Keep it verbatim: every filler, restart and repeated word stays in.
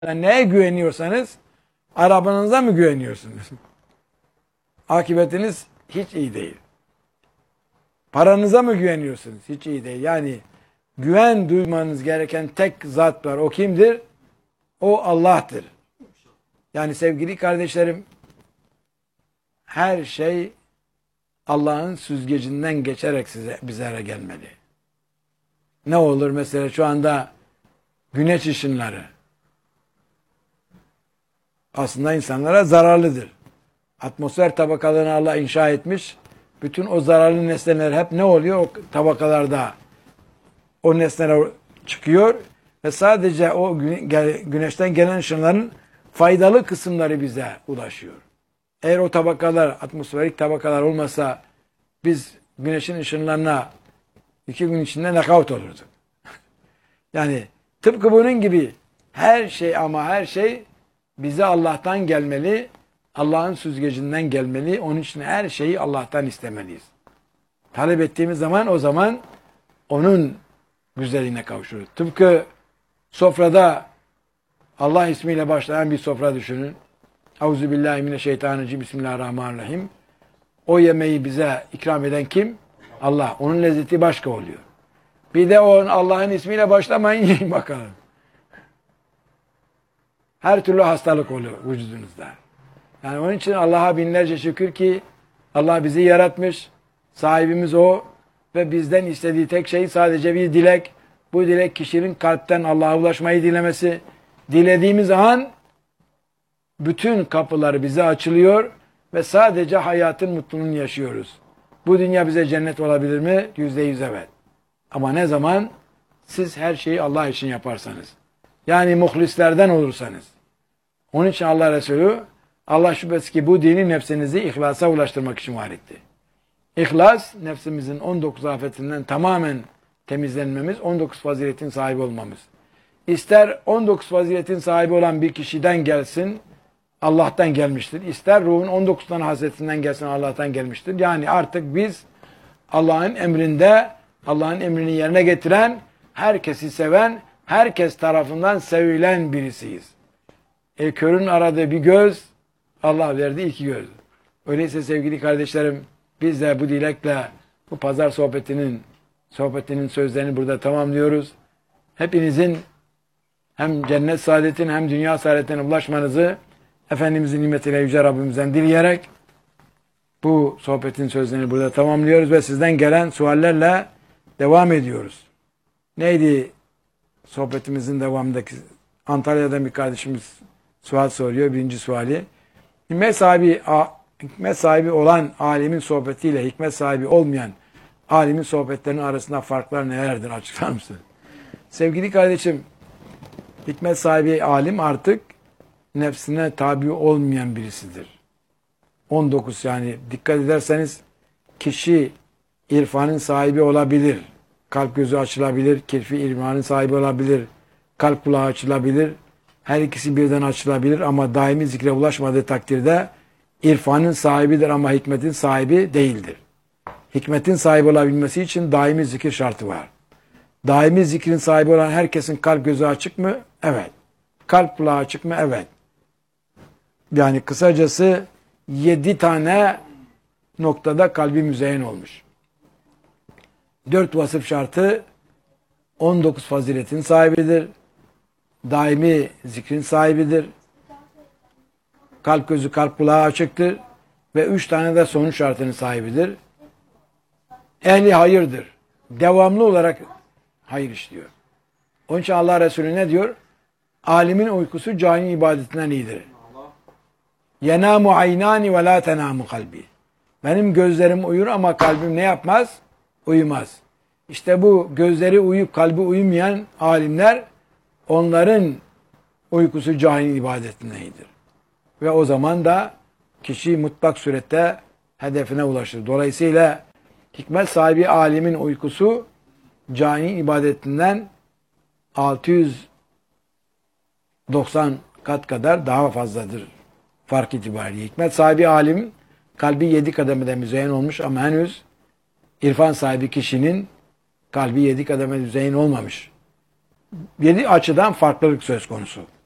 Yani neye güveniyorsanız arabanıza mı güveniyorsunuz? Akıbetiniz hiç iyi değil. Paranıza mı güveniyorsunuz? Hiç iyi değil. Yani güven duymanız gereken tek zat var. O kimdir? O Allah'tır. Yani sevgili kardeşlerim, her şey Allah'ın süzgecinden geçerek size bizlere gelmeli. Ne olur mesela şu anda güneş ışınları aslında insanlara zararlıdır. Atmosfer tabakalarını Allah inşa etmiş. Bütün o zararlı nesneler hep ne oluyor? O tabakalarda o nesneler çıkıyor ve sadece o güneşten gelen ışınların faydalı kısımları bize ulaşıyor. Eğer o tabakalar, atmosferik tabakalar olmasa biz güneşin ışınlarına iki gün içinde nakavt olurduk. Yani tıpkı bunun gibi her şey ama her şey bize Allah'tan gelmeli, Allah'ın süzgecinden gelmeli. Onun için her şeyi Allah'tan istemeliyiz. Talep ettiğimiz zaman o zaman onun güzelliğine kavuşuruz. Tıpkı sofrada Allah ismiyle başlayan bir sofra düşünün. Euzubillahimineşşeytanirracim. Bismillahirrahmanirrahim. O yemeği bize ikram eden kim? Allah. Onun lezzeti başka oluyor. Bir de o Allah'ın ismiyle başlamayın, yiyin bakalım. Her türlü hastalık oluyor vücudunuzda. Yani onun için Allah'a binlerce şükür ki Allah bizi yaratmış. Sahibimiz o ve bizden istediği tek şey sadece bir dilek. Bu dilek kişinin kalpten Allah'a ulaşmayı dilemesi. Dilediğimiz an bütün kapıları bize açılıyor ve sadece hayatın mutluluğunu yaşıyoruz. Bu dünya bize cennet olabilir mi? Yüzde yüz evet. Ama ne zaman? Siz her şeyi Allah için yaparsanız. Yani muhlislerden olursanız. Onun için Allah Resulü, Allah şüphesiz ki bu dini nefsinizi ihlasa ulaştırmak için var etti. İhlas, nefsimizin on dokuz afetinden tamamen temizlenmemiz, on dokuz faziletin sahibi olmamız. İster on dokuz faziletin sahibi olan bir kişiden gelsin, Allah'tan gelmiştir. İster ruhun on dokuz tane hasretinden gelsin, Allah'tan gelmiştir. Yani artık biz Allah'ın emrinde, Allah'ın emrini yerine getiren, herkesi seven, herkes tarafından sevilen birisiyiz. E körün aradığı bir göz, Allah verdi iki göz. Öyleyse sevgili kardeşlerim, biz de bu dilekle bu pazar sohbetinin sohbetinin sözlerini burada tamamlıyoruz. Hepinizin hem cennet saadetin hem dünya saadetine ulaşmanızı Efendimizin nimetiyle Yüce Rabbimizden dileyerek bu sohbetin sözlerini burada tamamlıyoruz ve sizden gelen suallerle devam ediyoruz. Neydi sohbetimizin devamındaki? Antalya'dan bir kardeşimiz sual soruyor. Birinci suali. Hikmet sahibi, hikmet sahibi olan alimin sohbetiyle hikmet sahibi olmayan alimin sohbetlerinin arasında farklar nelerdir? Açıklar mısın? Sevgili kardeşim, hikmet sahibi alim artık nefsine tabi olmayan birisidir. on dokuz yani dikkat ederseniz kişi irfanın sahibi olabilir. Kalp gözü açılabilir. Kirfi irfanın sahibi olabilir. Kalp kulağı açılabilir. Her ikisi birden açılabilir ama daimi zikre ulaşmadığı takdirde irfanın sahibidir ama hikmetin sahibi değildir. Hikmetin sahibi olabilmesi için daimi zikir şartı var. Daimi zikrin sahibi olan herkesin kalp gözü açık mı? Evet. Kalp kulağı açık mı? Evet. Yani kısacası yedi tane noktada kalbi müzeyyen olmuş. Dört vasıf şartı on dokuz faziletin sahibidir. Daimi zikrin sahibidir. Kalp gözü kalp kulağı açıktır. Ve üç tane de sonuç şartının sahibidir. Ehli hayırdır. Devamlı olarak hayır işliyor. Onun için Allah Resulü ne diyor? Alimin uykusu cahilin ibadetinden iyidir. Yenamu aynani ve la tenamu kalbi. Benim gözlerim uyur ama kalbim ne yapmaz? Uyumaz. İşte bu gözleri uyup kalbi uyumayan alimler, onların uykusu cahilin ibadetinden iyidir. Ve o zaman da kişi mutlak surette hedefine ulaşır. Dolayısıyla hikmet sahibi alimin uykusu cahilin ibadetinden altı yüz doksan kat kadar daha fazladır. Fark itibariyle. Hikmet sahibi alim kalbi yedi kademede müzeyyen olmuş ama henüz irfan sahibi kişinin kalbi yedi kademede müzeyyen olmamış. Yedi açıdan farklılık söz konusu.